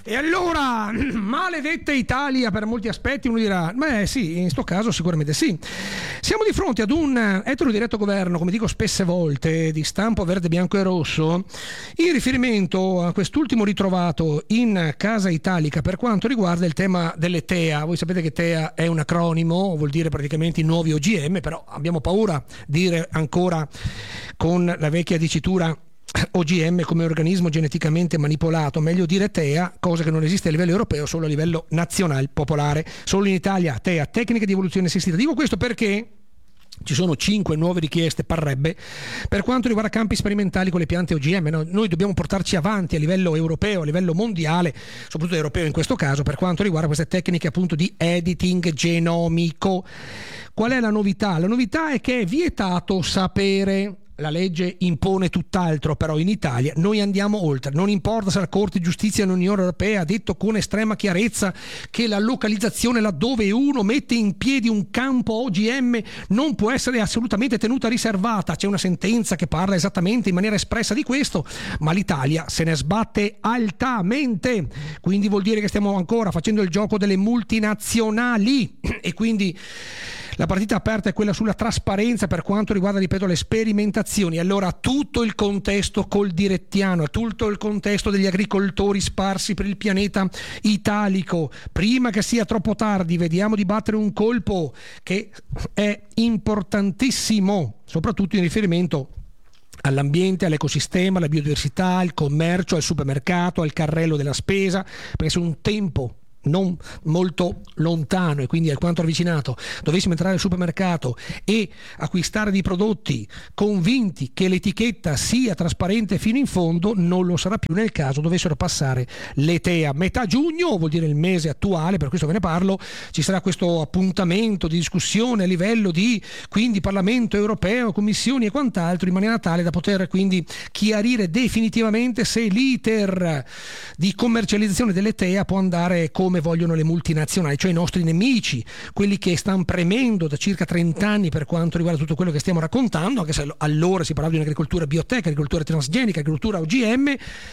E allora, maledetta Italia per molti aspetti, uno dirà, beh sì, in sto caso sicuramente sì. Siamo di fronte ad un eterodiretto governo, come dico spesse volte, di stampo verde, bianco e rosso, in riferimento a quest'ultimo ritrovato in Casa Italica per quanto riguarda il tema delle TEA. Voi sapete che TEA è un acronimo, vuol dire praticamente i nuovi OGM, però abbiamo paura di dire ancora con la vecchia dicitura OGM come organismo geneticamente manipolato, meglio dire TEA, cosa che non esiste a livello europeo, solo a livello nazionale, popolare, solo in Italia. TEA, tecniche di evoluzione assistita. Dico questo perché ci sono 5 nuove richieste, parrebbe, per quanto riguarda campi sperimentali con le piante OGM. Noi dobbiamo portarci avanti a livello europeo, a livello mondiale, soprattutto europeo in questo caso, per quanto riguarda queste tecniche appunto di editing genomico. Qual è la novità? La novità è che è vietato sapere. La legge impone tutt'altro, però in Italia noi andiamo oltre. Non importa se la Corte di Giustizia dell'Unione Europea ha detto con estrema chiarezza che la localizzazione laddove uno mette in piedi un campo OGM non può essere assolutamente tenuta riservata. C'è una sentenza che parla esattamente in maniera espressa di questo, ma l'Italia se ne sbatte altamente. Quindi vuol dire che stiamo ancora facendo il gioco delle multinazionali e quindi la partita aperta è quella sulla trasparenza per quanto riguarda, ripeto, le sperimentazioni. Allora tutto il contesto col direttiano, tutto il contesto degli agricoltori sparsi per il pianeta italico, prima che sia troppo tardi, vediamo di battere un colpo che è importantissimo, soprattutto in riferimento all'ambiente, all'ecosistema, alla biodiversità, al commercio, al supermercato, al carrello della spesa, perché se un tempo non molto lontano e quindi alquanto avvicinato dovessimo entrare al supermercato e acquistare dei prodotti convinti che l'etichetta sia trasparente fino in fondo, non lo sarà più nel caso dovessero passare le TEA. Metà giugno vuol dire il mese attuale, per questo ve ne parlo, ci sarà questo appuntamento di discussione a livello di quindi Parlamento europeo, commissioni e quant'altro, in maniera tale da poter quindi chiarire definitivamente se l'iter di commercializzazione delle TEA può andare come vogliono le multinazionali, cioè i nostri nemici, quelli che stanno premendo da circa 30 anni per quanto riguarda tutto quello che stiamo raccontando, anche se allora si parlava di un'agricoltura biotech, agricoltura transgenica, agricoltura OGM,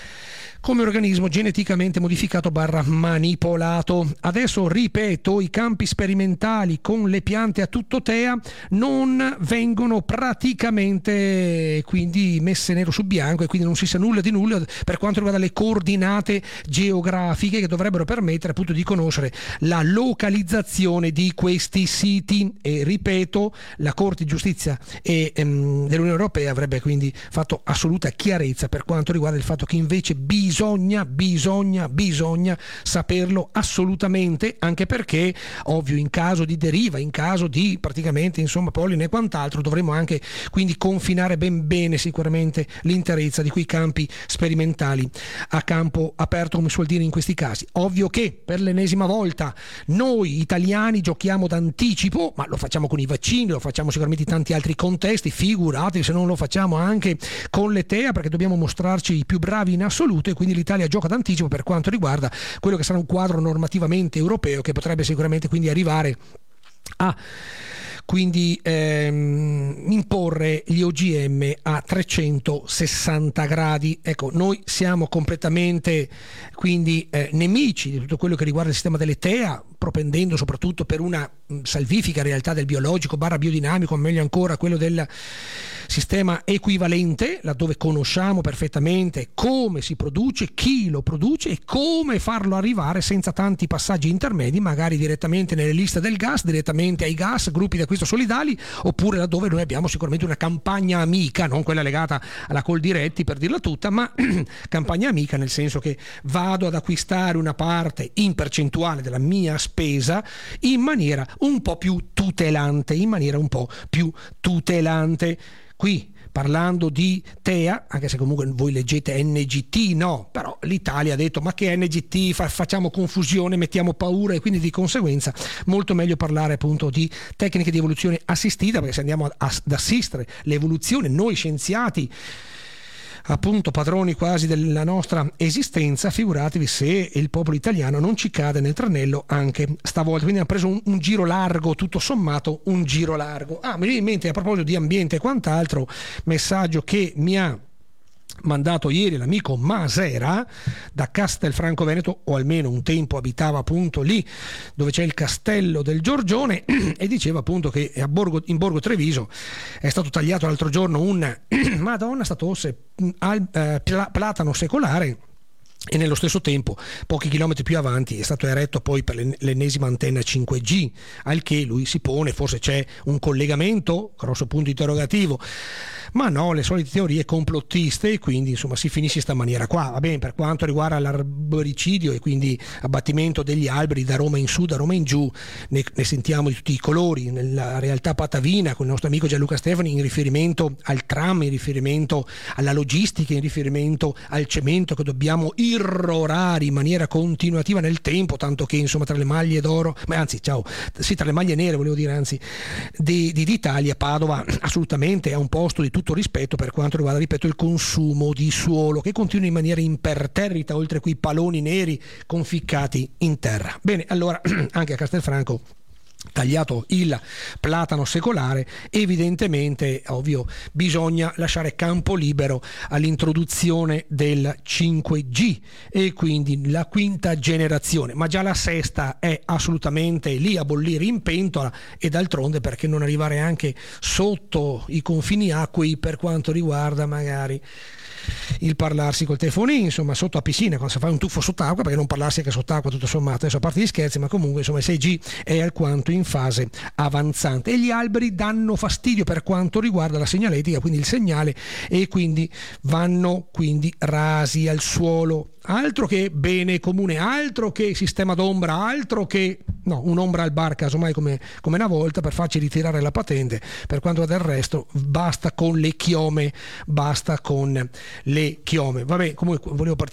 come organismo geneticamente modificato / manipolato. Adesso ripeto, i campi sperimentali con le piante a tutto TEA non vengono praticamente quindi messe nero su bianco e quindi non si sa nulla di nulla per quanto riguarda le coordinate geografiche che dovrebbero permettere appunto di conoscere la localizzazione di questi siti. E ripeto, la Corte di Giustizia dell'Unione Europea avrebbe quindi fatto assoluta chiarezza per quanto riguarda il fatto che invece bisogna saperlo assolutamente, anche perché ovvio in caso di deriva, in caso di praticamente insomma polline e quant'altro, dovremo anche quindi confinare ben bene sicuramente l'interezza di quei campi sperimentali a campo aperto, come si suol dire in questi casi. Ovvio che per l'ennesima volta noi italiani giochiamo d'anticipo, ma lo facciamo con i vaccini, lo facciamo sicuramente in tanti altri contesti, figuratevi se non lo facciamo anche con le TEA, perché dobbiamo mostrarci i più bravi in assoluto e quindi l'Italia gioca d'anticipo per quanto riguarda quello che sarà un quadro normativamente europeo che potrebbe sicuramente quindi arrivare a quindi imporre gli OGM a 360 gradi. Ecco, noi siamo completamente quindi nemici di tutto quello che riguarda il sistema delle TEA, propendendo soprattutto per una salvifica realtà del biologico / biodinamico, meglio ancora quello del sistema equivalente, laddove conosciamo perfettamente come si produce, chi lo produce e come farlo arrivare senza tanti passaggi intermedi, magari direttamente nelle liste del gas, direttamente ai gas, gruppi di acquisto solidali, oppure laddove noi abbiamo sicuramente una campagna amica, non quella legata alla Coldiretti per dirla tutta, ma campagna amica nel senso che vado ad acquistare una parte in percentuale della mia spesa in maniera un po' più tutelante, Qui parlando di TEA, anche se comunque voi leggete NGT, no, però l'Italia ha detto ma che NGT, facciamo confusione, mettiamo paura, e quindi di conseguenza molto meglio parlare appunto di tecniche di evoluzione assistita, perché se andiamo ad assistere l'evoluzione, noi scienziati appunto padroni quasi della nostra esistenza, figuratevi se il popolo italiano non ci cade nel tranello anche stavolta. Quindi ha preso un giro largo, tutto sommato un giro largo. Mi viene in mente, a proposito di ambiente e quant'altro, messaggio che mi ha mandato ieri l'amico Masera da Castelfranco Veneto, o almeno un tempo abitava appunto lì dove c'è il castello del Giorgione, e diceva appunto che in Borgo Treviso è stato tagliato l'altro giorno un Madonna sta tosse platano secolare, e nello stesso tempo pochi chilometri più avanti è stato eretto poi per l'ennesima antenna 5G, al che lui si pone forse c'è un collegamento, grosso punto interrogativo, ma no, le solite teorie complottiste, e quindi insomma si finisce in sta maniera qua. Va bene, per quanto riguarda l'arboricidio e quindi abbattimento degli alberi da Roma in su, da Roma in giù, ne sentiamo di tutti i colori nella realtà patavina con il nostro amico Gianluca Stefani, in riferimento al tram, in riferimento alla logistica, in riferimento al cemento che dobbiamo irrorare in maniera continuativa nel tempo, tanto che insomma tra le maglie d'oro, ma anzi tra le maglie nere volevo dire, anzi d'Italia, Padova assolutamente è un posto di tutto rispetto per quanto riguarda, ripeto, il consumo di suolo, che continua in maniera imperterrita oltre quei paloni neri conficcati in terra. Bene, allora anche a Castelfranco tagliato il platano secolare, evidentemente, ovvio, bisogna lasciare campo libero all'introduzione del 5G e quindi la quinta generazione, ma già la sesta è assolutamente lì a bollire in pentola, e d'altronde perché non arrivare anche sotto i confini acquei per quanto riguarda magari il parlarsi col telefonino, insomma sotto a piscina quando si fa un tuffo sott'acqua, perché non parlarsi anche sott'acqua tutto sommato, adesso a parte gli scherzi, ma comunque insomma il 6G è alquanto in fase avanzante, e gli alberi danno fastidio per quanto riguarda la segnaletica, quindi il segnale, e quindi vanno quindi rasi al suolo. Altro che bene comune, altro che sistema d'ombra, altro che un'ombra al bar casomai come una volta per farci ritirare la patente. Per quanto riguarda il resto basta con le chiome, Vabbè, comunque volevo partire